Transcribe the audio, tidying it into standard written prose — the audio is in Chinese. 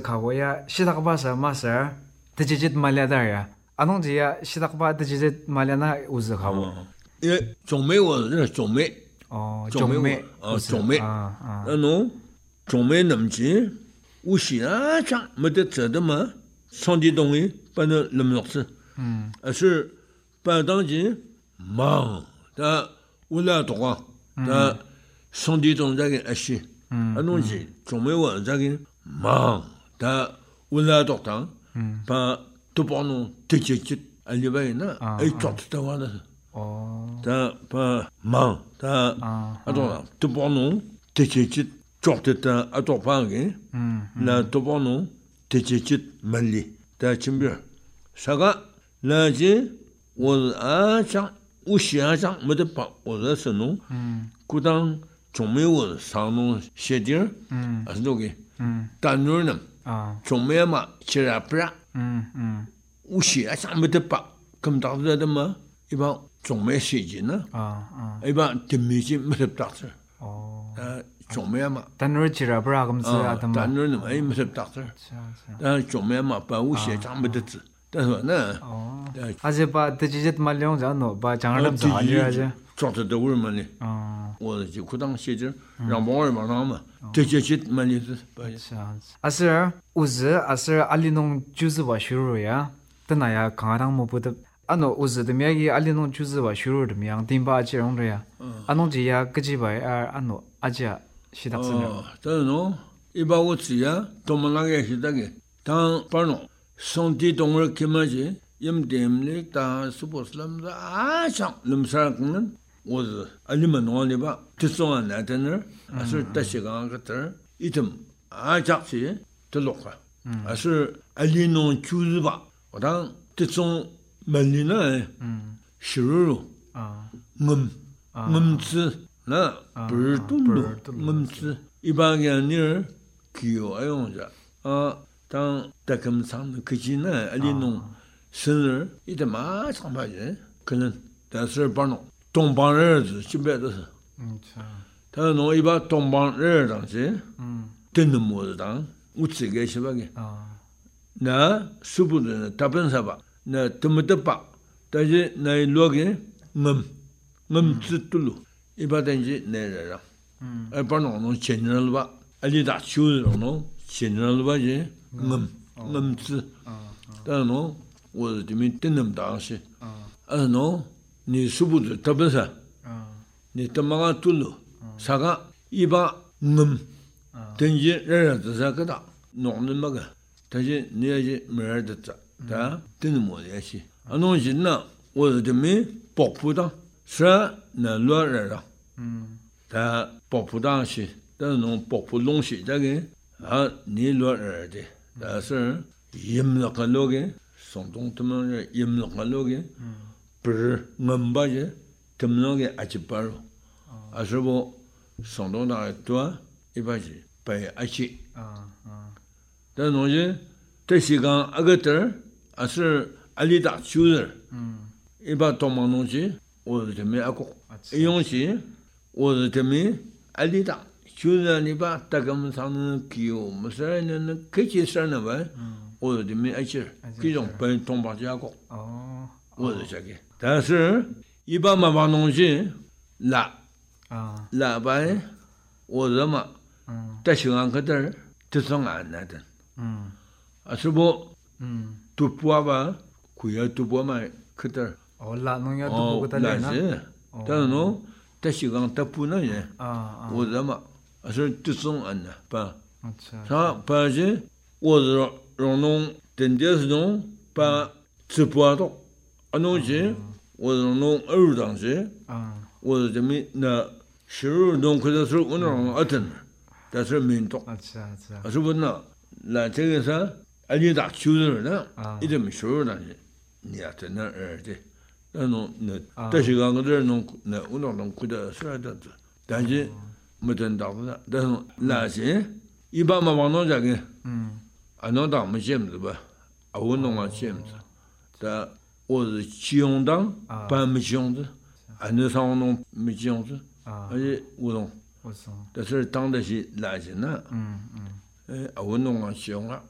가고야 시다가봐서 마서 드지짓 말려다야 아농지야 시다가봐 드지짓 말려나 우즈 가고 예, 종매원这种媒 종매 那种媒남지 우시아 장没得这的嘛上帝东西把那那么是是把当今忙的为了多啊的上帝东这个是东西种媒我这个忙的为了多当把都帮侬直接里边呢做得到的的把忙的多都帮侬直接做得到多帮个那都帮侬直接门里的前边啥个那些我讲我想讲没得帮我的是侬古当种媒我上侬写点是那个但是呢种媒嘛其实不是我写上没得帮咁大的的嘛一般种媒写进呢一般对面进没得大事种媒嘛但是其实不是咁子但是呢没得大事但种媒嘛把我写上没得字但是呢 아직 봐 드지짓 말령 자노 봐 장을 좀 하지 做得到什么呢我就可当写着让帮人帮他们드지짓 말리 아스 우즈 아스 알리농 주즈 봐 슈루야 드나야 강아랑 뭐 보다 아노 우즈 드미야기 알리농 주즈 봐 슈루르 미양 딘바 지롱르야 아노지야 그지 봐 아노 아지야 시닥스네 저는 이바고지야 도만하게 시닥게 당 바노 성디 동을 김하지 염demli 다 수보슬람다 아상 lâm sark는 오즈 알리면 원리바 뜻송한 나타는 아슬 따시가 같은 이듬 아작시 들록화 아슬 알리노 주즈바 오당 뜻송 말리나 시루로 음츠 나 불도로 음츠 이방이 아니라 기요 아용자 당 다금상 그지나 알리노生日一点嘛上班人可能但是帮侬东帮人子基本都是他侬一般东帮人当时真的么子当我自己是吧个那是不是大本上吧那怎么的吧但是那落个知道了一般等于那人了帮侬钱人了吧ali大修侬钱人了吧就知但侬我这边真那么大些，喏，你是不是特别是？你他妈个多了，啥个一般等于人这啥个大，弄的那个，但是你也是没人的做，对，真的没联系。弄起呢，我这边保护党是那乱人了，但保护党是，但是弄保护东西这个你乱人的，但是严那个那个。总统他们是严了个那个，不是硬巴的，他们那个阿七巴罗，是不？总统那多一般是被阿七，但东西这些个阿个点是阿里达修的，一般东方东西我是这边阿个，用是我是这边阿里达修的，你把大家们上那给我们说那科技上那玩。我这边而且这种本东北家国，我是这个，但是一般嘛把东西拉白，我这嘛，在西安个点儿，这种安那的，是不？都不吧，贵要都不嘛，个点儿， 拉农要都不个点儿呢，但是喏，在西安都不那人，我这嘛，是这种安那吧，啥，而且我是。让侬等的是侬把直播到，侬去，我让侬耳当去，我这边那收入侬可能是我让阿等，但是没到，是不那那这个啥，你打收入呢，一直没收入当去，你也在那儿的，那侬那但是讲个这侬那我让侬觉得是的，但是没等到的，但是那些一般嘛往侬这个，侬当没见子吧？我弄啊见子，但我是起用当，办没起用子，那上我弄没起用子，而且我弄，但是当的是垃圾呢，我弄啊起用了。